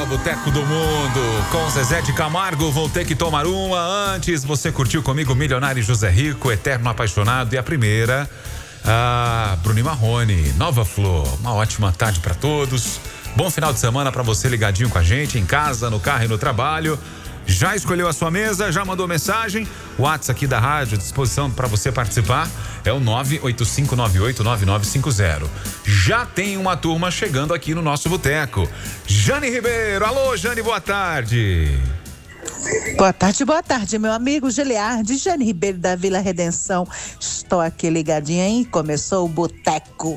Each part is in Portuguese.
melhor boteco do mundo. Com Zezé de Camargo, vou ter que tomar uma. Antes, você curtiu comigo Milionário e José Rico, Eterno Apaixonado. E a primeira, Bruno e Marrone, Nova Flor. Uma ótima tarde pra todos. Bom final de semana pra você ligadinho com a gente, em casa, no carro e no trabalho. Já escolheu a sua mesa? Já mandou mensagem? O WhatsApp aqui da rádio à disposição para você participar é o 985989950. Já tem uma turma chegando aqui no nosso boteco. Jane Ribeiro, alô Jane, boa tarde. Boa tarde, meu amigo Giliardi, Jane Ribeiro da Vila Redenção. Estou aqui ligadinha, hein? Começou o boteco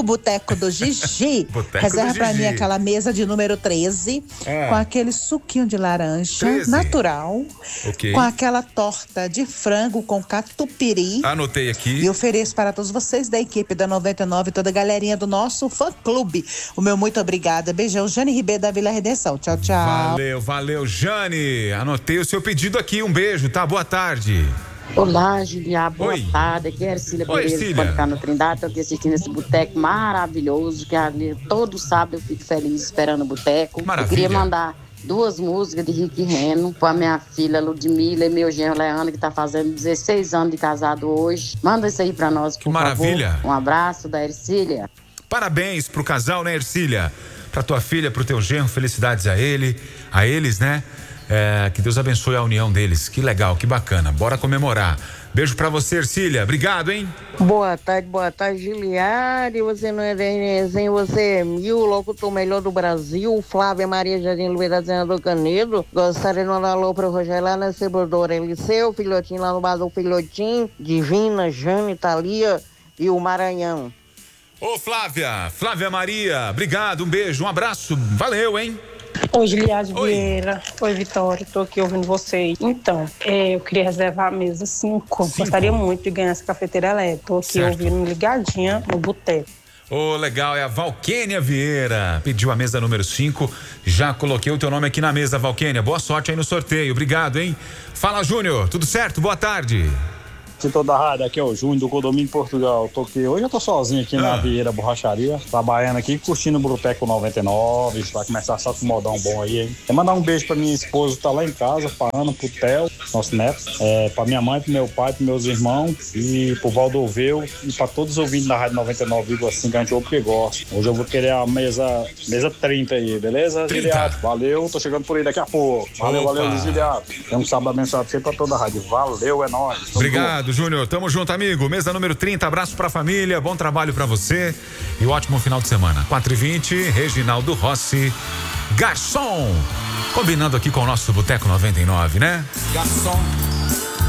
do Gigi. Reserva pra mim aquela mesa de número 13, com aquele suquinho de laranja 13. Natural, com aquela torta de frango com catupiry. Anotei aqui. E ofereço para todos vocês da equipe da 99, toda a galerinha do nosso fã-clube. O meu muito obrigada. Beijão, Jane Ribeiro da Vila Redenção. Tchau, tchau. Valeu, Jane. Anotei o seu pedido aqui, um beijo, tá? Boa tarde. Olá, Julia, boa tarde. Aqui é Ercília Pereira, pode ficar no Trindade. Estou aqui assistindo esse boteco maravilhoso, que ali todo sábado eu fico feliz esperando o boteco. Maravilha. Eu queria mandar 2 músicas de Rick Reno para minha filha Ludmila e meu genro Leandro, que tá fazendo 16 anos de casado hoje. Manda isso aí para nós, por maravilha. favor. Um abraço da Ercília. Parabéns pro casal, né, Ercília? Pra tua filha, pro teu genro, felicidades a eles, né? Que Deus abençoe a união deles. Que legal, que bacana. Bora comemorar. Beijo pra você, Ercília. Obrigado, hein? Boa tarde, Giliardi. Você não é Renezinho, você é Mil, locutor melhor do Brasil. Flávia Maria Jardim Luiz da Senador Canedo. Gostaria de mandar alô pro Rogério lá na Cebodora Eliseu, filhotinho lá no bar do Filhotinho, Divina, Jane, Thalia e o Maranhão. Ô, Flávia Maria, obrigado, um beijo, um abraço. Valeu, hein? Oi, Giliardi Vieira. Oi, Vitória. Tô aqui ouvindo vocês. Então, eu queria reservar a mesa 5. Gostaria muito de ganhar essa cafeteira elétrica. Tô aqui ouvindo ligadinha no boteco. Legal, é a Valquênia Vieira. Pediu a mesa número 5. Já coloquei o teu nome aqui na mesa, Valquênia. Boa sorte aí no sorteio. Obrigado, hein? Fala, Júnior. Tudo certo? Boa tarde. Toda a rádio, aqui é o Júnior do Condomínio Portugal. Hoje eu tô sozinho aqui na Vieira Borracharia, trabalhando aqui, curtindo o Boteco 99. Vai começar só com um modão bom aí, hein? Quero mandar um beijo pra minha esposa que tá lá em casa, pra Ana, pro Theo, nosso neto, pra minha mãe, pro meu pai, pros meus irmãos e pro Valdoveu e pra todos os ouvintes da Rádio 99,5 que a gente ouve que gosta. Hoje eu vou querer a mesa 30 aí, beleza, Giliardi? Valeu, tô chegando por aí daqui a pouco. Valeu, Giliardi. Tem um sábado abençoado sempre pra toda a rádio. Valeu, é nóis. Obrigado, Júnior, tamo junto, amigo. Mesa número 30, abraço pra família, bom trabalho pra você e ótimo final de semana. 4h20, Reginaldo Rossi, Garçom, combinando aqui com o nosso Boteco 99, né? Garçom.